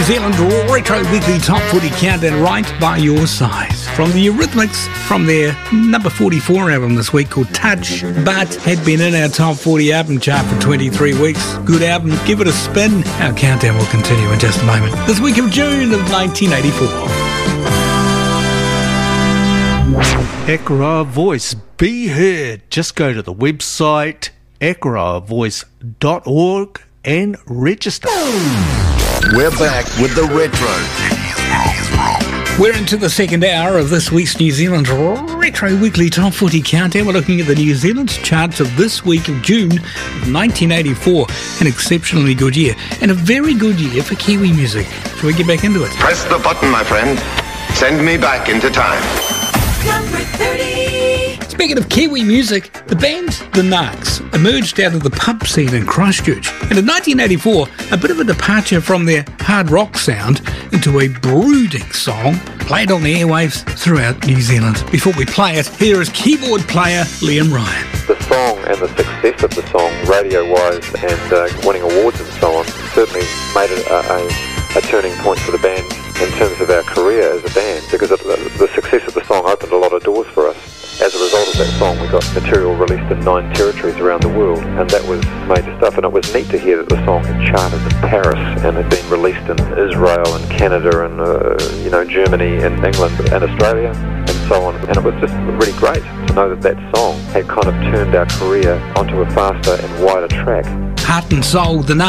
Zealand Retro Weekly Top 40 Countdown right by your side. From the Eurythmics, from their number 44 album this week called Touch, but had been in our Top 40 album chart for 23 weeks. Good album, give it a spin. Our countdown will continue in just a moment. This week of June of 1984. Ekara Voice, be heard. Just go to the website ekaravoice.org and register. We're back with the Retro. We're into the second hour of this week's New Zealand Retro Weekly Top 40 Countdown. We're looking at the New Zealand charts of this week of June of 1984. An exceptionally good year, and a very good year for Kiwi music. Shall we get back into it? Press the button, my friend. Send me back into time. Number 30. Speaking of Kiwi music, the band The Narcs emerged out of the pub scene in Christchurch, and in 1984, a bit of a departure from their hard rock sound into a brooding song played on the airwaves throughout New Zealand. Before we play it, here is keyboard player Liam Ryan. The song and the success of the song, radio-wise and winning awards and so on, certainly made it a turning point for the band in terms of our career as a band, because the success of the song opened a lot of doors for us. As a result of that song, we got material released in 9 territories around the world, and that was major stuff. And it was neat to hear that the song had charted in Paris and had been released in Israel and Canada and Germany and England and Australia and so on. And it was just really great to know that that song had kind of turned our career onto a faster and wider track. Heart and Soul, The Narcs.